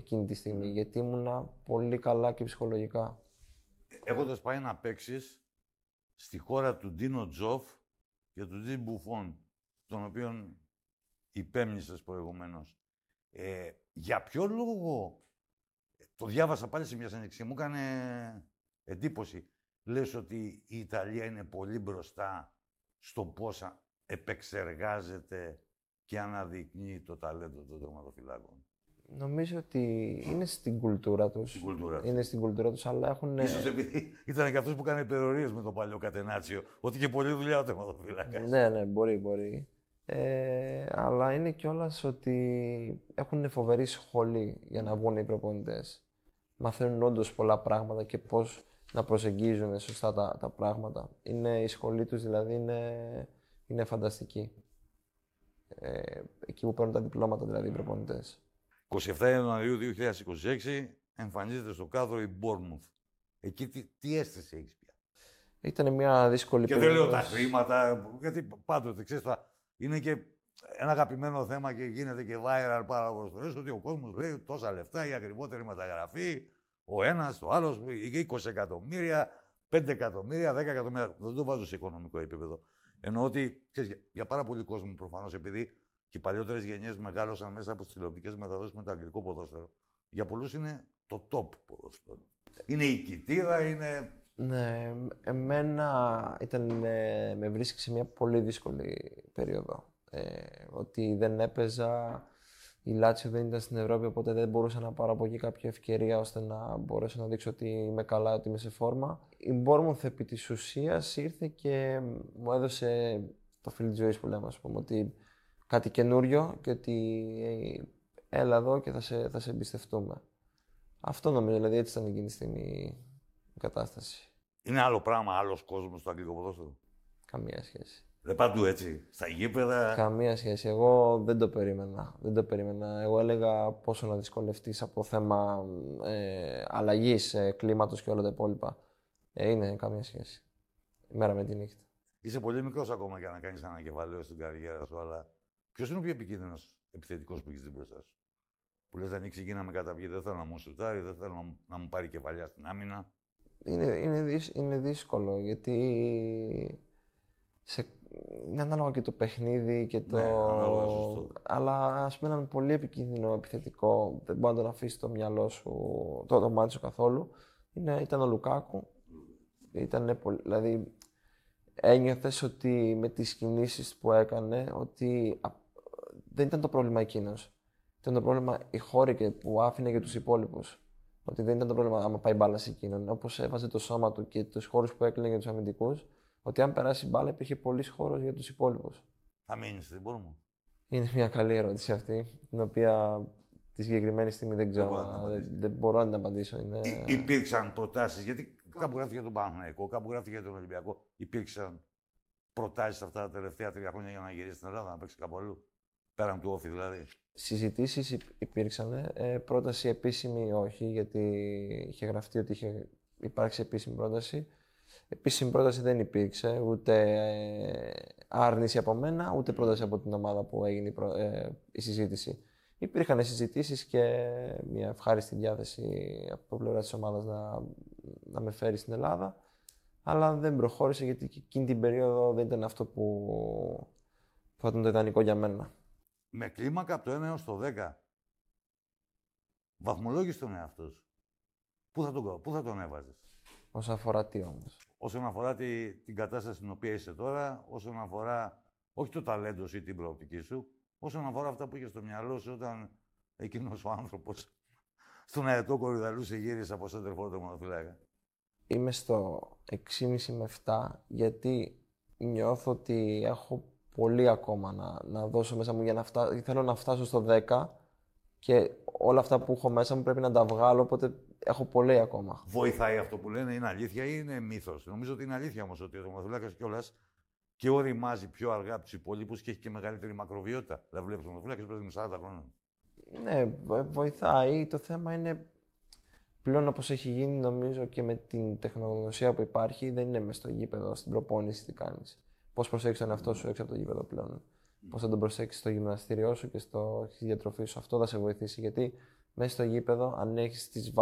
εκείνη τη στιγμή, γιατί ήμουνα πολύ καλά και ψυχολογικά. Έχοντας πάει να παίξεις στη χώρα του Ντίνο Τζοφ και του Τζιν Μπουφόν, τον οποίον υπέμνησες προηγουμένως. Για ποιο λόγο, το διάβασα πάλι σε μια συνέντευξη και μου έκανε εντύπωση. Λες ότι η Ιταλία είναι πολύ μπροστά στο πώς επεξεργάζεται και αναδεικνύει το ταλέντο των τερματοφυλάκων. Νομίζω ότι είναι στην κουλτούρα τους. Είναι στην κουλτούρα τους, αλλά έχουν... Ίσως επειδή ήταν και αυτός που έκανε υπερορίες με το παλιό Κατενάτσιο, ότι είχε πολλή δουλειά ο τερματοφύλακας. Ναι, μπορεί. Αλλά είναι κιόλας ότι έχουν φοβερή σχολή για να βγουν οι προπονητές. Μαθαίνουν όντως πολλά πράγματα και πώς να προσεγγίζουν σωστά τα πράγματα. Η σχολή τους δηλαδή είναι φανταστική. Εκεί που παίρνουν τα διπλώματα δηλαδή οι προπονητές. 27 Ιανουαρίου 2026 εμφανίζεται στο κάδρο η Bournemouth. Εκεί τι αίσθηση έχεις πια? Ήταν μια δύσκολη περίοδος. Και δεν λέω τα χρήματα, γιατί πάντοτε ξέρεις, είναι και ένα αγαπημένο θέμα και γίνεται και viral πάρα πολλές φορές, ότι ο κόσμος λέει τόσα λεφτά, η ακριβότερη μεταγραφή, ο ένας, το άλλος, 20 εκατομμύρια, 5 εκατομμύρια, 10 εκατομμύρια. Δεν το βάζω σε οικονομικό επίπεδο. Εννοώ ότι, ξέρεις, για πάρα πολύ κόσμο προφανώς, επειδή και οι παλιότερες γενιές μεγάλωσαν μέσα από τις τηλεοπτικές μεταδόσεις με το αγγλικό ποδόσφαιρο, για πολλούς είναι το top ποδόσφαιρο. Είναι η κοιτίδα, είναι... Ναι, εμένα με βρίσκει σε μια πολύ δύσκολη περίοδο. Ότι δεν έπαιζα, η Λάτσιο δεν ήταν στην Ευρώπη, οπότε δεν μπορούσα να πάρω από εκεί κάποια ευκαιρία ώστε να μπορέσω να δείξω ότι είμαι καλά, ότι είμαι σε φόρμα. Η Μπόρμουθ επί της ουσίας ήρθε και μου έδωσε το φίλι της ζωής που λέμε, ας πούμε, ότι κάτι καινούριο και ότι έλα εδώ και θα σε εμπιστευτούμε. Αυτό νομίζω, δηλαδή έτσι ήταν εκείνη τη στιγμή η κατάσταση. Είναι άλλο πράγμα, άλλος κόσμος στο αγγλικό ποδόσφαιρο? Καμία σχέση. Δεν παντού έτσι, στα γήπεδα. Καμία σχέση. Εγώ δεν το περίμενα. Εγώ έλεγα πόσο να δυσκολευτείς από θέμα αλλαγής κλίματος και όλα τα υπόλοιπα. Είναι καμία σχέση. Η μέρα με τη νύχτα. Είσαι πολύ μικρός ακόμα για να κάνεις ανακεφαλαίο στην καριέρα σου, αλλά ποιος είναι ο πιο επικίνδυνος επιθετικός που έχεις δει μπροστά σου? Που λες, ανοίξει εκεί να με καταβγεί, δεν θέλω να μου σουτάρει, δεν θέλω να μου πάρει κεφαλιά στην άμυνα. Είναι δύσκολο, γιατί είναι ανάλογα και το παιχνίδι και το... Ναι, ανάλογα, αλλά ας πούμε έναν πολύ επικίνδυνο επιθετικό, δεν μπορεί να τον αφήσει το μυαλό σου, το μάτι σου καθόλου. Ήταν ο Λουκάκου. Δηλαδή, ένιωθες ότι με τις κινήσεις που έκανε, ότι δεν ήταν το πρόβλημα εκείνος. Ήταν το πρόβλημα οι χώροι που άφηνε για τους υπόλοιπους. Ότι δεν ήταν το πρόβλημα άμα πάει μπάλα σε εκείνον. Όπως έβαζε το σώμα του και τους χώρους που έκλεινε για τους αμυντικούς, ότι αν περάσει μπάλα υπήρχε πολύς χώρος για τους υπόλοιπους. Θα μείνει στην Bournemouth? Είναι μια καλή ερώτηση αυτή, την οποία τη συγκεκριμένη στιγμή δεν ξέρω. Δεν μπορώ να την απαντήσω. Υπήρξαν προτάσεις, γιατί κάπου γράφει για τον Παναθηναϊκό, κάπου γράφει για τον Ολυμπιακό. Υπήρξαν προτάσεις αυτά τα τελευταία 3 χρόνια για να γυρίσει στην Ελλάδα, να παίξει κάπου αλλού? Πέραν του όφη δηλαδή. Συζητήσεις υπήρξαν. Πρόταση επίσημη όχι, γιατί είχε γραφτεί ότι είχε υπάρξει επίσημη πρόταση. Επίσημη πρόταση δεν υπήρξε, ούτε άρνηση από μένα, ούτε πρόταση από την ομάδα που έγινε η συζήτηση. Υπήρχαν συζητήσεις και μια ευχάριστη διάθεση από πλευρά της ομάδας να με φέρει στην Ελλάδα, αλλά δεν προχώρησε, γιατί εκείνη την περίοδο δεν ήταν αυτό που θα ήταν το ιδανικό για μένα. Με κλίμακα από το 1 έως το 10, βαθμολόγησε τον εαυτό σου. Πού θα τον έβαζες? Όσον αφορά τι όμως? Όσον αφορά την κατάσταση στην οποία είσαι τώρα, όσον αφορά όχι το ταλέντο σου ή την προοπτική σου, όσον αφορά αυτά που είχες στο μυαλό σου όταν εκείνος ο άνθρωπος στον αετό Κορυδαλού σε γύρισε από σέντερφορ τερματοφύλακα. Είμαι στο 6,5 με 7, γιατί νιώθω ότι έχω πολύ ακόμα να δώσω μέσα μου για να θέλω να φτάσω στο 10 και όλα αυτά που έχω μέσα μου πρέπει να τα βγάλω, οπότε έχω πολύ ακόμα. Βοηθάει αυτό που λένε, είναι αλήθεια ή είναι μύθος? Νομίζω ότι είναι αλήθεια όμως ότι ο τερματοφύλακας κιόλας και οριμάζει πιο αργά από τους υπόλοιπους και έχει και μεγαλύτερη μακροβιότητα. Δηλαδή βλέπεις τον τερματοφύλακα παίζει με 40 χρόνια. Ναι, βοηθάει. Το θέμα είναι πλέον, όπως έχει γίνει, νομίζω, και με την τεχνογνωσία που υπάρχει, δεν είναι μες στο γήπεδο, στην προπόνηση τι κάνεις. Πώς προσέχεις τον εαυτό σου έξω από το γήπεδο πλέον. Πώς θα τον προσέξεις στο γυμναστήριό σου και στη διατροφή σου. Αυτό θα σε βοηθήσει, γιατί μέσα στο γήπεδο, αν έχεις τις